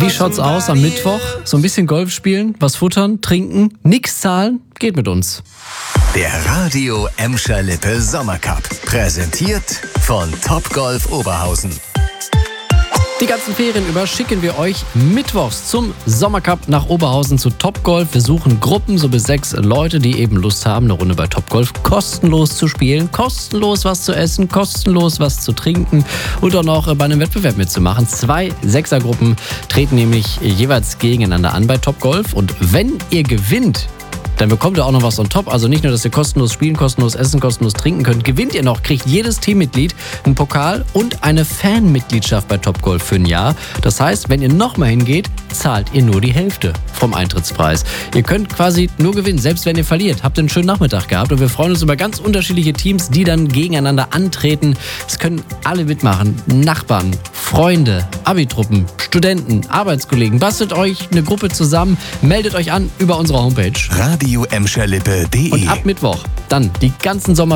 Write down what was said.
Wie schaut's aus am Mittwoch? So ein bisschen Golf spielen, was futtern, trinken, nix zahlen? Geht mit uns. Der Radio Emscher Lippe Sommercup. Präsentiert von Topgolf Oberhausen. Die ganzen Ferien über schicken wir euch mittwochs zum Sommercup nach Oberhausen zu Topgolf. Wir suchen Gruppen, so bis 6 Leute, die eben Lust haben, eine Runde bei Topgolf kostenlos zu spielen, kostenlos was zu essen, kostenlos was zu trinken und auch noch bei einem Wettbewerb mitzumachen. 2 Sechsergruppen treten nämlich jeweils gegeneinander an bei Topgolf. Und wenn ihr gewinnt, dann bekommt ihr auch noch was on top. Also nicht nur, dass ihr kostenlos spielen, kostenlos essen, kostenlos trinken könnt. Gewinnt ihr noch, kriegt jedes Teammitglied einen Pokal und eine Fanmitgliedschaft bei Topgolf für ein Jahr. Das heißt, wenn ihr nochmal hingeht, zahlt ihr nur die Hälfte vom Eintrittspreis. Ihr könnt quasi nur gewinnen, selbst wenn ihr verliert. Habt einen schönen Nachmittag gehabt und wir freuen uns über ganz unterschiedliche Teams, die dann gegeneinander antreten. Es können alle mitmachen. Nachbarn, Freunde, Abitruppen, Studenten, Arbeitskollegen. Bastelt euch eine Gruppe zusammen, meldet euch an über unsere Homepage. radioemscherlippe.de Und ab Mittwoch dann die ganzen Sommer